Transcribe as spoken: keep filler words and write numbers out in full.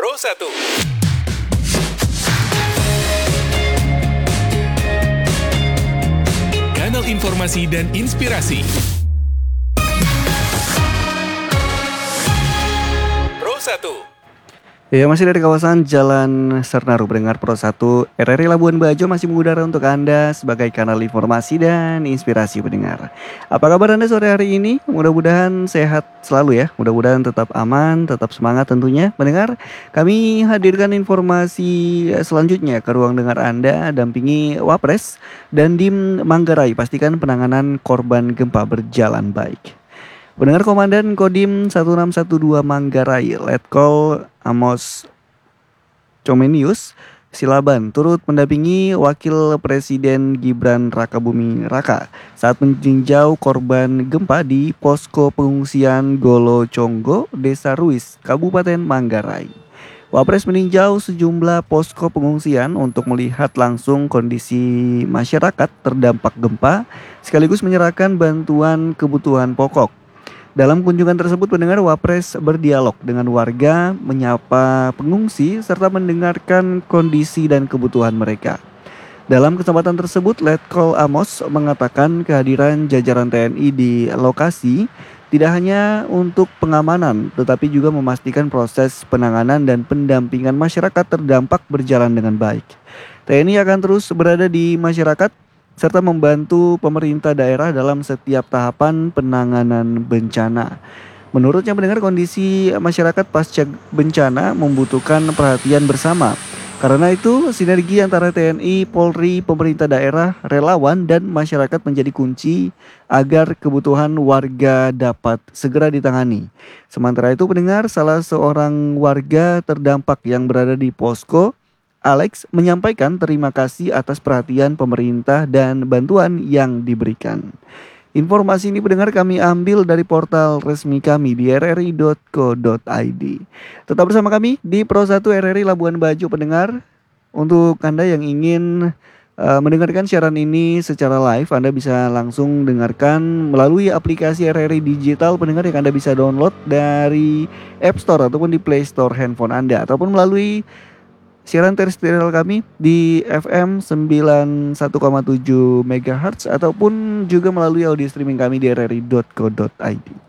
Pro satu. Kanal informasi dan inspirasi. Pro satu. Ya, masih dari kawasan Jalan Sernaru pendengar Pro satu R R I Labuan Bajo masih mengudara untuk Anda sebagai kanal informasi dan inspirasi pendengar. Apa kabar Anda sore hari ini? Mudah-mudahan sehat selalu ya. Mudah-mudahan tetap aman, tetap semangat tentunya. Pendengar, kami hadirkan informasi selanjutnya ke ruang dengar Anda, dampingi Wapres dan Dim Manggarai. Pastikan penanganan korban gempa berjalan baik. Pendengar, Komandan Kodim satu enam satu dua Manggarai, Letkol Amos Comenius Silaban turut mendampingi Wakil Presiden Gibran Rakabuming Raka saat meninjau korban gempa di posko pengungsian Golo Conggo, Desa Ruis, Kabupaten Manggarai. Wapres meninjau sejumlah posko pengungsian untuk melihat langsung kondisi masyarakat terdampak gempa, sekaligus menyerahkan bantuan kebutuhan pokok. Dalam kunjungan tersebut, pendengar, Wapres berdialog dengan warga, menyapa pengungsi, serta mendengarkan kondisi dan kebutuhan mereka. Dalam kesempatan tersebut, Letkol Amos mengatakan kehadiran jajaran T N I di lokasi tidak hanya untuk pengamanan, tetapi juga memastikan proses penanganan dan pendampingan masyarakat terdampak berjalan dengan baik. T N I akan terus berada di masyarakat serta membantu pemerintah daerah dalam setiap tahapan penanganan bencana. Menurutnya, mendengar kondisi masyarakat pasca bencana membutuhkan perhatian bersama. Karena itu, sinergi antara T N I, Polri, pemerintah daerah, relawan, dan masyarakat menjadi kunci agar kebutuhan warga dapat segera ditangani. Sementara itu, pendengar, salah seorang warga terdampak yang berada di posko, Alex, menyampaikan terima kasih atas perhatian pemerintah dan bantuan yang diberikan. Informasi ini pendengar kami ambil dari portal resmi kami di r r i dot co dot i d. Tetap bersama kami di Pro satu R R I Labuan Bajo pendengar. Untuk Anda yang ingin uh, mendengarkan siaran ini secara live, Anda bisa langsung dengarkan melalui aplikasi R R I Digital pendengar yang Anda bisa download dari App Store ataupun di Play Store handphone Anda, ataupun melalui siaran terestrial kami di F M sembilan puluh satu koma tujuh megahertz ataupun juga melalui audio streaming kami di r r i dot co dot i d.